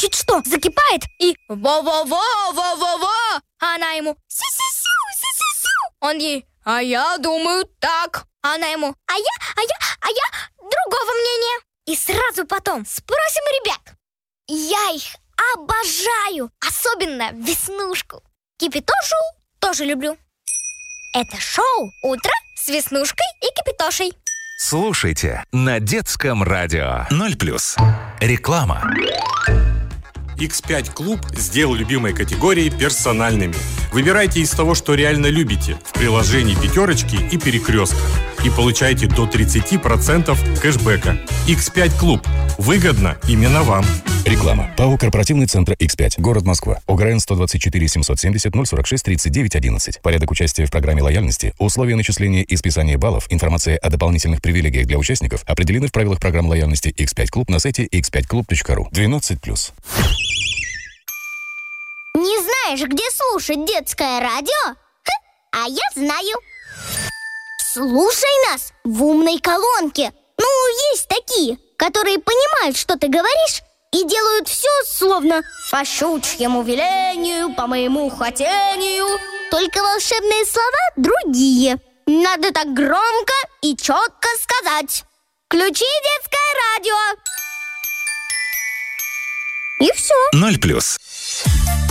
чуть что, закипает и во-во-во, а она ему си-си-сю, си-си-сю. Он ей: а я думаю так. А она ему: а я другого мнения. И сразу потом спросим ребят. Я их обожаю, особенно Веснушку. Кипятошу тоже люблю. Это шоу «Утро с Веснушкой и Кипятошей». Слушайте на детском радио 0+. Реклама. X5 Клуб сделал любимые категории персональными. Выбирайте из того, что реально любите, в приложении «Пятерочки» и «Перекрестка». И получайте до 30% кэшбэка. X5 Клуб. Выгодно именно вам. Реклама. ПАО «Корпоративный центр X5». Город Москва. ОГРН 124 770 046 39 11. Порядок участия в программе лояльности, условия начисления и списания баллов, информация о дополнительных привилегиях для участников определены в правилах программы лояльности X5 Клуб на сайте x5club.ru. 12+. Не знаешь, где слушать детское радио? А я знаю. Слушай нас в умной колонке. Ну, есть такие, которые понимают, что ты говоришь, и делают все словно по щучьему велению, по моему хотению. Только волшебные слова другие. Надо так громко и четко сказать: включи детское радио. И все. 0+.